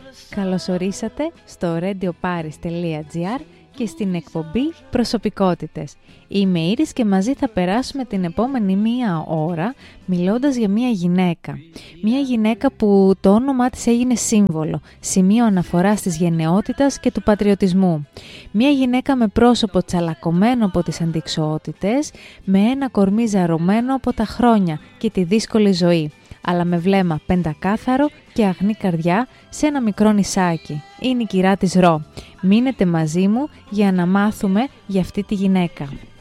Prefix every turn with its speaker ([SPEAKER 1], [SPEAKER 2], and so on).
[SPEAKER 1] Καλωσορίσατε στο radioparis.gr και στην εκπομπή Προσωπικότητες. Είμαι η Ήρης και μαζί θα περάσουμε την επόμενη μία ώρα μιλώντας για μία γυναίκα. Μία γυναίκα που το όνομά της έγινε σύμβολο, σημείο αναφοράς της γενναιότητας και του πατριωτισμού. Μία γυναίκα με πρόσωπο τσαλακωμένο από τις αντιξοότητες, με ένα κορμί ζαρωμένο από τα χρόνια και τη δύσκολη ζωή, αλλά με βλέμμα πεντακάθαρο και αγνή καρδιά σε ένα μικρό νησάκι. Είναι η κυρά της Ρο. Μείνετε μαζί μου για να μάθουμε για αυτή τη γυναίκα.